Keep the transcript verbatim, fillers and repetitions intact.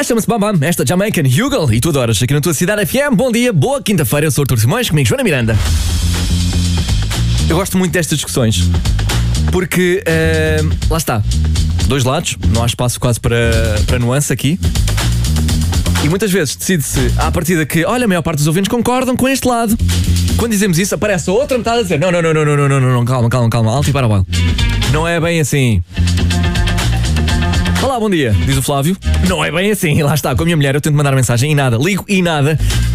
cá, chama-se Bam Bam, esta Jamaican Hugel, e tu adoras aqui na tua cidade F M. Bom dia, boa quinta-feira, eu sou o Artur Simões, comigo Joana Miranda. Eu gosto muito destas discussões porque, uh, lá está, dois lados, não há espaço quase para, para nuance aqui. E muitas vezes decide-se à partida que, olha, a maior parte dos ouvintes concordam com este lado. Quando dizemos isso, aparece a outra metade a dizer não, não, não, não, não, não, não, não, calma, calma, calma, alto e para baixo. Não é bem assim. Olá, bom dia, diz o Flávio. Não é bem assim, lá está, com a minha mulher eu tento mandar mensagem e nada, ligo e nada.